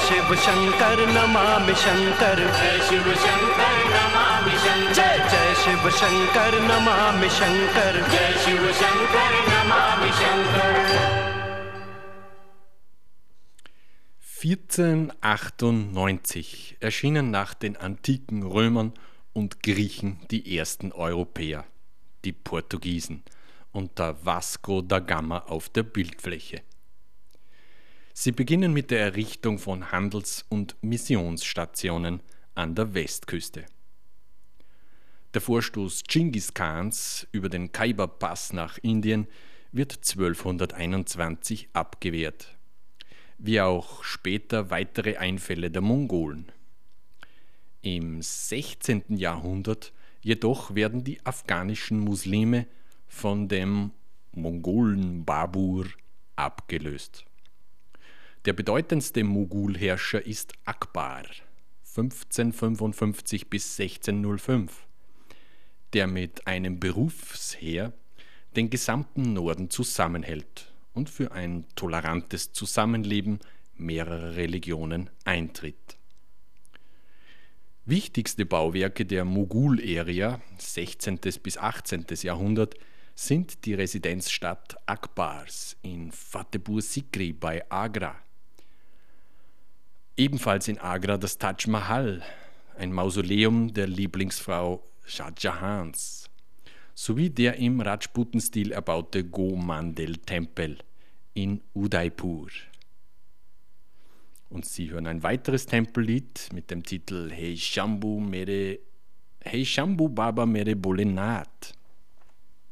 शिव शंकर नमामि शंकर, Jai शिव शंकर नमामि शंकर, Jai शिव शंकर नमामि शंकर, Jai शिव शंकर नमामि शंकर। 1498 erschienen nach den antiken Römern und Griechen die ersten Europäer, die Portugiesen, unter Vasco da Gama auf der Bildfläche. Sie beginnen mit der Errichtung von Handels- und Missionsstationen an der Westküste. Der Vorstoß Dschingis Khans über den Khyber-Pass nach Indien wird 1221 abgewehrt, wie auch später weitere Einfälle der Mongolen. Im 16. Jahrhundert jedoch werden die afghanischen Muslime von dem Mongolen Babur abgelöst. Der bedeutendste Mogulherrscher ist Akbar, 1555 bis 1605, der mit einem Berufsheer den gesamten Norden zusammenhält und für ein tolerantes Zusammenleben mehrerer Religionen eintritt. Wichtigste Bauwerke der Mogul-Ära, 16. bis 18. Jahrhundert, sind die Residenzstadt Akbars in Fatehpur Sikri bei Agra. Ebenfalls in Agra das Taj Mahal, ein Mausoleum der Lieblingsfrau Shah Jahans, sowie der im Rajputen-Stil erbaute Go-Mandel-Tempel in Udaipur. Und Sie hören ein weiteres Tempellied mit dem Titel Hey Shambhu Baba Mere Bholenath.